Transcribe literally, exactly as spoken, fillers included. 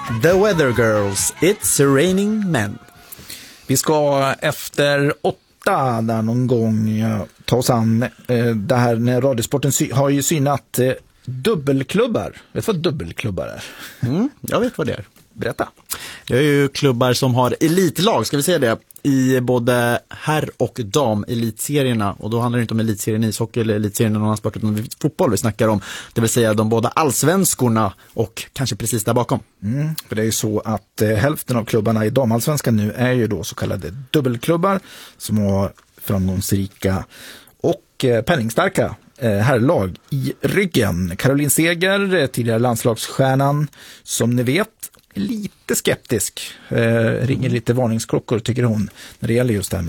The Weather Girls, It's Raining Men. Vi ska efter åtta där någon gång ta oss an eh, det här när Radiosporten sy- har ju synat eh, dubbelklubbar. Vet du vad dubbelklubbar är? Mm, jag vet vad det är. Berätta. Det är ju klubbar som har elitlag, ska vi säga det, i både herr- och dam-elitserierna. Och då handlar det inte om elitserien ishockey eller elitserien någon annan sport, utan fotboll vi snackar om. Det vill säga de båda allsvenskorna och kanske precis där bakom. Mm, för det är ju så att eh, hälften av klubbarna i damallsvenskan nu är ju då så kallade dubbelklubbar som har framgångsrika och eh, penningstarka eh, herrlag i ryggen. Caroline Seger, eh, tidigare landslagsstjärnan, som ni vet, lite skeptisk. Eh, ringer lite varningsklockor tycker hon när det gäller just det här